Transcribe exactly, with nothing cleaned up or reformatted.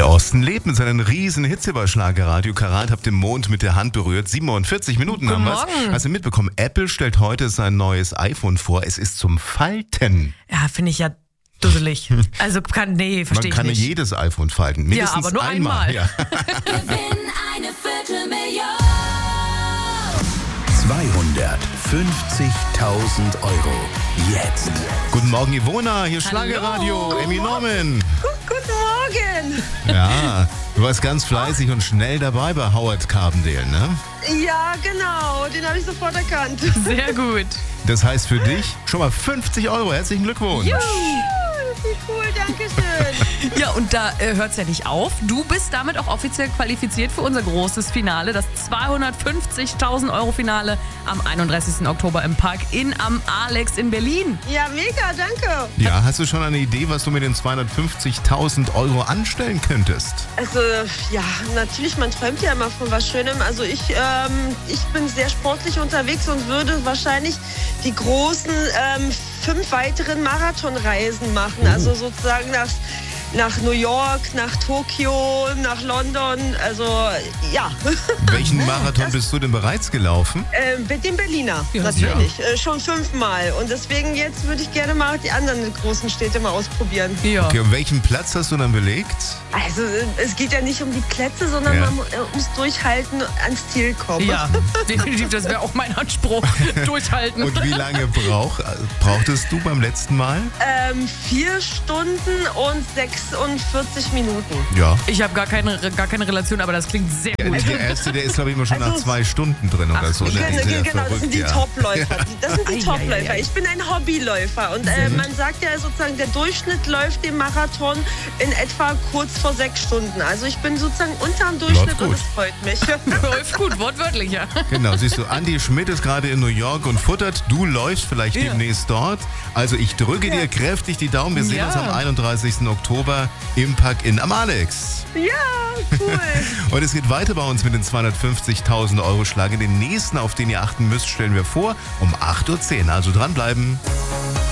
Der Osten lebt mit seinen riesen Hits über Schlagerradio. Karat habt den Mond mit der Hand berührt. siebenundvierzig Minuten Guten haben wir's. Morgen. Hast du mitbekommen, Apple stellt heute sein neues iPhone vor. Es ist zum Falten. Ja, finde ich ja dusselig. Also kann, nee, Man verstehe ich kann nicht. jedes iPhone falten. Mindestens aber nur einmal. einmal. Ja. Gewinn eine Viertelmillion. zweihundertfünfzigtausend Euro. Jetzt. Guten Morgen, Ivona. Hier ist Hallo. Schlagerradio. Emmy Norman. Guten Morgen. Ja, du warst ganz fleißig und schnell dabei bei Howard Carbondale, ne? Ja, genau. Den habe ich sofort erkannt. Sehr gut. Das heißt für dich schon mal fünfzig Euro. Herzlichen Glückwunsch. Wie cool, danke schön. Ja, und da äh, hört es ja nicht auf. Du bist damit auch offiziell qualifiziert für unser großes Finale, das zweihundertfünfzigtausend Euro Finale am einunddreißigsten Oktober im Park in am Alex in Berlin. Ja, mega, danke. Ja, hast du schon eine Idee, was du mit den zweihundertfünfzigtausend Euro anstellen könntest? Also, ja, natürlich, man träumt ja immer von was Schönem. Also ich, ähm, ich bin sehr sportlich unterwegs und würde wahrscheinlich die großen ähm, fünf weiteren Marathonreisen machen. Also sozusagen nach, nach New York, nach Tokio, nach London. Also, ja. Welchen Marathon bist du denn bereits gelaufen? Ähm, mit dem Berliner, Ja, natürlich. Äh, schon fünfmal. Und deswegen jetzt würde ich gerne mal die anderen großen Städte mal ausprobieren. Ja. Okay, und welchen Platz hast du dann belegt? Also äh, es geht ja nicht um die Plätze, sondern Ja. man mu- äh, muss durchhalten, ans Ziel kommen. Ja, definitiv, das wäre auch mein Anspruch. Durchhalten. Und wie lange brauch, brauchtest du beim letzten Mal? Ähm, vier Stunden und sechsundvierzig Minuten. Ja. Ich habe gar keine, gar keine Relation, aber das klingt sehr Der, gut. der erste, der ist, glaube ich, immer schon nach Also- zwei Stunden drin oder so. Ich, Ne? genau, Die sind ja genau, das sind die verrückt, ja. Topläufer. Die- Das sind die Ei, ei, Topläufer. ei. Ich bin ein Hobbyläufer und äh, man sagt ja sozusagen, der Durchschnitt läuft den Marathon in etwa kurz vor sechs Stunden. Also ich bin sozusagen unterm Durchschnitt Läuft gut. und es freut mich. Läuft gut, wortwörtlich, ja. Genau, siehst du, Andi Schmidt ist gerade in New York und futtert. Du läufst vielleicht Ja. demnächst dort. Also ich drücke dir kräftig die Daumen. Wir sehen Ja. uns am einunddreißigsten Oktober im Park in am Alex. Ja, cool. Und es geht weiter bei uns mit den zweihundertfünfzigtausend Euro Schlag. Den nächsten, auf den ihr achten müsst, stellen wir vor um acht Uhr zehn. Also dranbleiben.